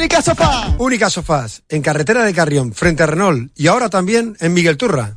Única Sofá. Única Sofás, en carretera de Carrión, frente a Renault, y ahora también en Miguel Turra.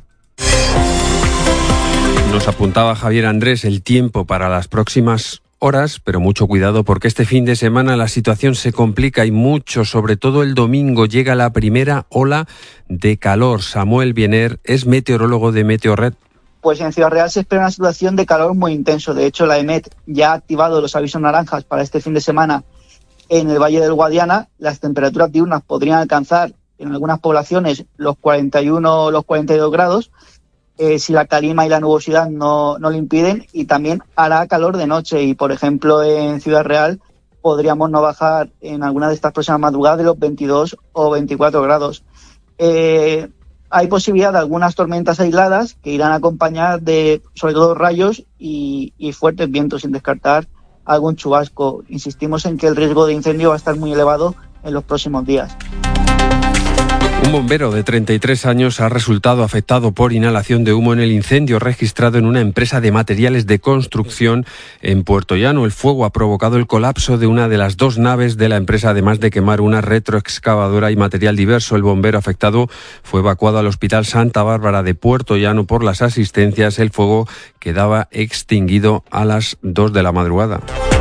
Nos apuntaba Javier Andrés el tiempo para las próximas horas, pero mucho cuidado porque este fin de semana la situación se complica y mucho, sobre todo el domingo llega la primera ola de calor. Samuel Biener es meteorólogo de Meteorred. Pues en Ciudad Real se espera una situación de calor muy intenso. De hecho, la EMET ya ha activado los avisos naranjas para este fin de semana en el Valle del Guadiana. Las temperaturas diurnas podrían alcanzar en algunas poblaciones los 41 o los 42 grados. Si la calima y la nubosidad no lo impiden, y también hará calor de noche y, por ejemplo, en Ciudad Real podríamos no bajar en alguna de estas próximas madrugadas de los 22 o 24 grados. Hay posibilidad de algunas tormentas aisladas que irán acompañadas de, sobre todo, rayos y fuertes vientos, sin descartar algún chubasco. Insistimos en que el riesgo de incendio va a estar muy elevado en los próximos días. Un bombero de 33 años ha resultado afectado por inhalación de humo en el incendio registrado en una empresa de materiales de construcción en Puerto Llano. El fuego ha provocado el colapso de una de las dos naves de la empresa, además de quemar una retroexcavadora y material diverso. El bombero afectado fue evacuado al Hospital Santa Bárbara de Puerto Llano por las asistencias. El fuego quedaba extinguido a las 2 de la madrugada.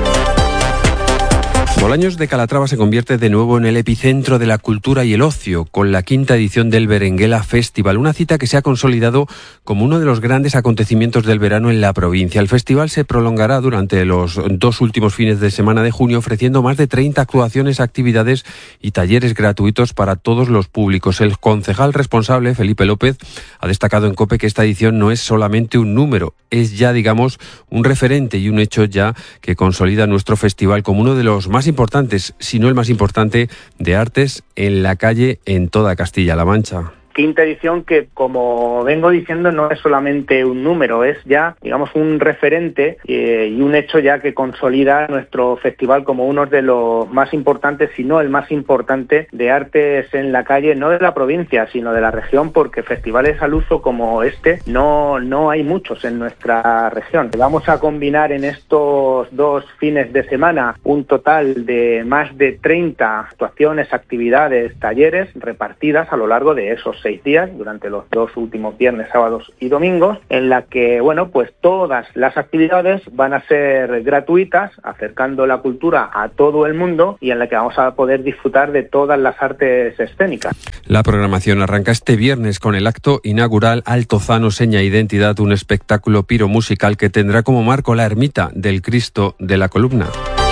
Bolaños de Calatrava se convierte de nuevo en el epicentro de la cultura y el ocio, con la 5ª edición del Berenguela Festival, una cita que se ha consolidado como uno de los grandes acontecimientos del verano en la provincia. El festival se prolongará durante los 2 últimos fines de semana de junio, ofreciendo más de 30 actuaciones, actividades y talleres gratuitos para todos los públicos. El concejal responsable, Felipe López, ha destacado en COPE que esta edición no es solamente un número, es ya, digamos, un referente y un hecho ya que consolida nuestro festival como uno de los más importantes, si no el más importante, de artes en la calle en toda Castilla-La Mancha. 5ª edición que, como vengo diciendo, no es solamente un número, es ya, digamos, un referente y un hecho ya que consolida nuestro festival como uno de los más importantes, si no el más importante, de artes en la calle, no de la provincia, sino de la región, porque festivales al uso como este no hay muchos en nuestra región. Vamos a combinar en estos 2 fines de semana un total de más de 30 actuaciones, actividades, talleres repartidas a lo largo de esos 6 días, durante los 2 últimos viernes, sábados y domingos, en la que, pues todas las actividades van a ser gratuitas, acercando la cultura a todo el mundo, y en la que vamos a poder disfrutar de todas las artes escénicas. La programación arranca este viernes con el acto inaugural Altozano Seña Identidad, un espectáculo piromusical que tendrá como marco la ermita del Cristo de la Columna.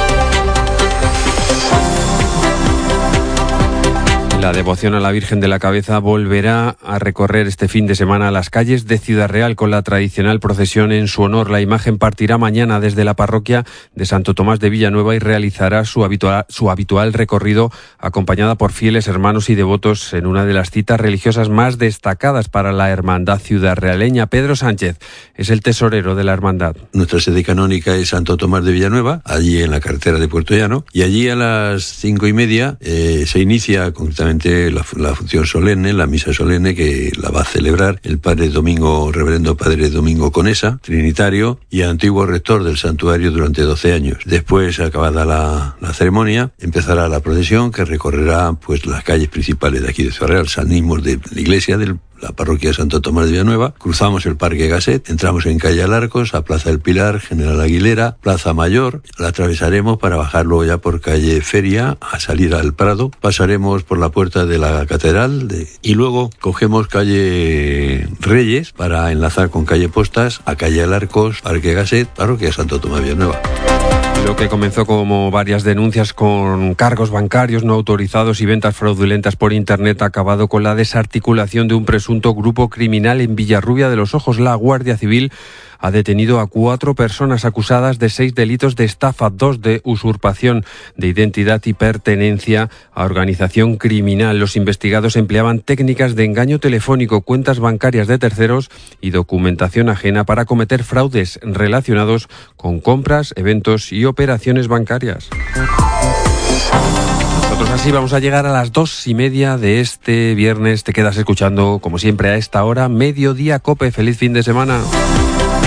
La devoción a la Virgen de la Cabeza volverá a recorrer este fin de semana las calles de Ciudad Real con la tradicional procesión en su honor. La imagen partirá mañana desde la parroquia de Santo Tomás de Villanueva y realizará su habitual recorrido acompañada por fieles hermanos y devotos en una de las citas religiosas más destacadas para la hermandad ciudadrealeña. Pedro Sánchez es el tesorero de la hermandad. Nuestra sede canónica es Santo Tomás de Villanueva, allí en la carretera de Puerto Llano, y allí a las 5:30 se inicia concretamente la función solemne, la misa solemne, que la va a celebrar el reverendo padre Domingo Conesa, trinitario y antiguo rector del santuario durante 12 años. Después, acabada la ceremonia, empezará la procesión que recorrerá pues las calles principales de aquí de Ciudad Real. Salimos de la iglesia de la parroquia de Santo Tomás de Villanueva, cruzamos el Parque Gasset, entramos en calle Alarcos, a Plaza del Pilar, General Aguilera, Plaza Mayor, la atravesaremos para bajar luego ya por calle Feria, a salir al Prado, pasaremos por la puerta de la Catedral y luego cogemos calle Reyes para enlazar con calle Postas a calle Alarcos, Parque Gasset, parroquia de Santo Tomás de Villanueva. Lo que comenzó como varias denuncias con cargos bancarios no autorizados y ventas fraudulentas por Internet ha acabado con la desarticulación de un presunto grupo criminal en Villarrubia de los Ojos. La Guardia Civil ha detenido a 4 personas acusadas de 6 delitos de estafa, 2 de usurpación de identidad y pertenencia a organización criminal. Los investigados empleaban técnicas de engaño telefónico, cuentas bancarias de terceros y documentación ajena para cometer fraudes relacionados con compras, eventos y operaciones bancarias. Nosotros así vamos a llegar a las 2:30 de este viernes. Te quedas escuchando, como siempre, a esta hora, Mediodía Cope. Feliz fin de semana.